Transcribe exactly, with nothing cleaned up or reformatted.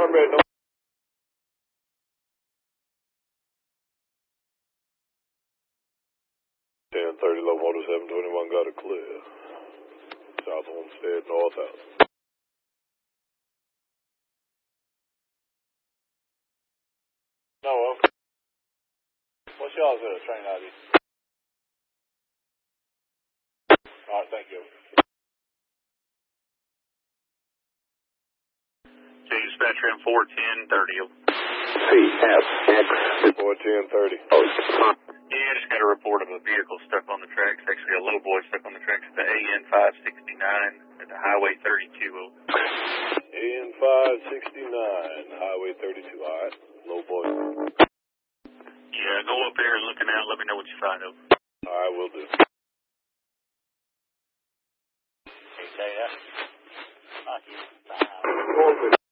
Arm red, no. ten thirty, low motor seven twenty-one, got it clear. South Homestead, north house. No, well. What's y'all's uh, train I D? Alright, thank you. Dispatch tram four ten thirty. C F X. four ten thirty. Oh, yeah, just got a report of a vehicle stuck on the tracks. Actually, a low boy stuck on the tracks at the A N five sixty-nine at the Highway thirty-two. A N five sixty-nine, Highway thirty-two, alright. Low boy. Yeah, go up there and look it out. Let me know what you find out. Alright, will do. Okay, that's not you.